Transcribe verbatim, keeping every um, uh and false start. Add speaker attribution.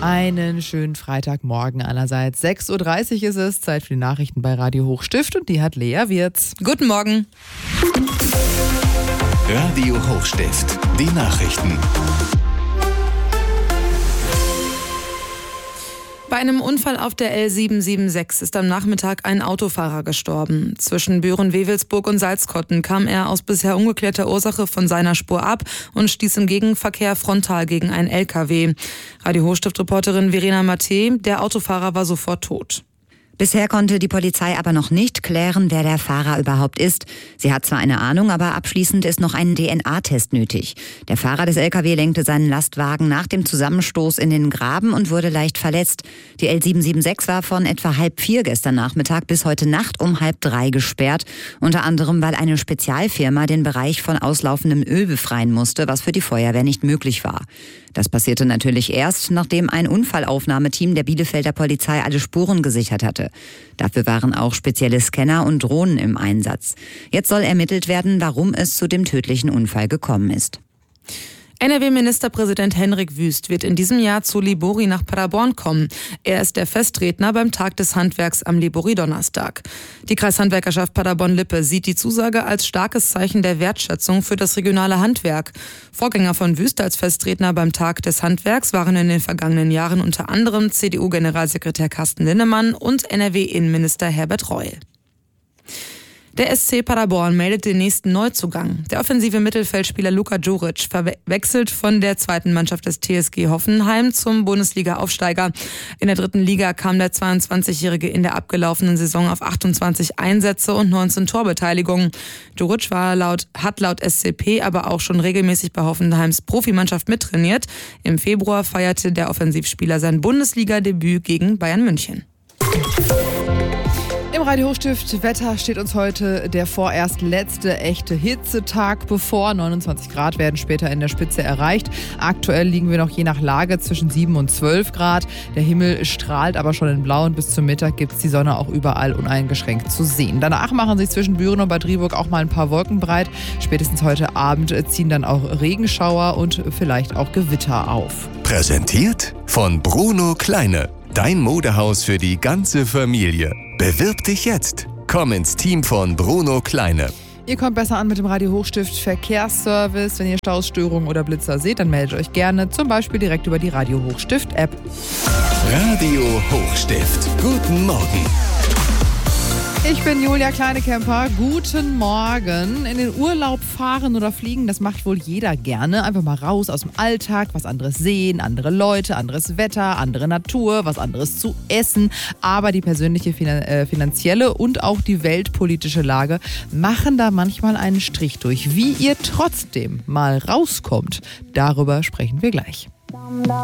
Speaker 1: Einen schönen Freitagmorgen allerseits. sechs Uhr dreißig ist es, Zeit für die Nachrichten bei Radio Hochstift und die hat Lea Wirz.
Speaker 2: Guten Morgen.
Speaker 3: Radio Hochstift, die Nachrichten.
Speaker 2: Bei einem Unfall auf der L sieben sieben sechs ist am Nachmittag ein Autofahrer gestorben. Zwischen Büren-Wewelsburg und Salzkotten kam er aus bisher ungeklärter Ursache von seiner Spur ab und stieß im Gegenverkehr frontal gegen einen L K W. Radio Hochstift-Reporterin Verena Matte, der Autofahrer war sofort tot.
Speaker 4: Bisher konnte die Polizei aber noch nicht klären, wer der Fahrer überhaupt ist. Sie hat zwar eine Ahnung, aber abschließend ist noch ein D N A-Test nötig. Der Fahrer des L K W lenkte seinen Lastwagen nach dem Zusammenstoß in den Graben und wurde leicht verletzt. Die L sieben sieben sechs war von etwa halb vier gestern Nachmittag bis heute Nacht um halb drei gesperrt. Unter anderem, weil eine Spezialfirma den Bereich von auslaufendem Öl befreien musste, was für die Feuerwehr nicht möglich war. Das passierte natürlich erst, nachdem ein Unfallaufnahmeteam der Bielefelder Polizei alle Spuren gesichert hatte. Dafür waren auch spezielle Scanner und Drohnen im Einsatz. Jetzt soll ermittelt werden, warum es zu dem tödlichen Unfall gekommen ist.
Speaker 2: N R W-Ministerpräsident Henrik Wüst wird in diesem Jahr zu Libori nach Paderborn kommen. Er ist der Festredner beim Tag des Handwerks am Libori-Donnerstag. Die Kreishandwerkerschaft Paderborn-Lippe sieht die Zusage als starkes Zeichen der Wertschätzung für das regionale Handwerk. Vorgänger von Wüst als Festredner beim Tag des Handwerks waren in den vergangenen Jahren unter anderem C D U-Generalsekretär Carsten Linnemann und N R W-Innenminister Herbert Reul. Der S C Paderborn meldet den nächsten Neuzugang. Der offensive Mittelfeldspieler Luka Djuric wechselt von der zweiten Mannschaft des T S G Hoffenheim zum Bundesliga-Aufsteiger. In der dritten Liga kam der zweiundzwanzigjährige in der abgelaufenen Saison auf achtundzwanzig Einsätze und neunzehn Torbeteiligungen. Djuric war laut, hat laut S C P aber auch schon regelmäßig bei Hoffenheims Profimannschaft mittrainiert. Im Februar feierte der Offensivspieler sein Bundesliga-Debüt gegen Bayern München.
Speaker 1: Im Radio Hochstift Wetter steht uns heute der vorerst letzte echte Hitzetag bevor. neunundzwanzig Grad werden später in der Spitze erreicht. Aktuell liegen wir noch je nach Lage zwischen sieben und zwölf Grad. Der Himmel strahlt aber schon in Blau und bis zum Mittag gibt es die Sonne auch überall uneingeschränkt zu sehen. Danach machen sich zwischen Büren und Bad Driburg auch mal ein paar Wolken breit. Spätestens heute Abend ziehen dann auch Regenschauer und vielleicht auch Gewitter auf.
Speaker 3: Präsentiert von Bruno Kleine. Dein Modehaus für die ganze Familie. Bewirb dich jetzt. Komm ins Team von Bruno Kleine.
Speaker 1: Ihr kommt besser an mit dem Radio Hochstift Verkehrsservice. Wenn ihr Staus, Störungen oder Blitzer seht, dann meldet euch gerne. Zum Beispiel direkt über die Radio Hochstift App.
Speaker 3: Radio Hochstift. Guten Morgen.
Speaker 1: Ich bin Julia Kleinekemper. Guten Morgen. In den Urlaub fahren oder fliegen, das macht wohl jeder gerne. Einfach mal raus aus dem Alltag, was anderes sehen, andere Leute, anderes Wetter, andere Natur, was anderes zu essen. Aber die persönliche, finanzielle und auch die weltpolitische Lage machen da manchmal einen Strich durch. Wie ihr trotzdem mal rauskommt, darüber sprechen wir gleich.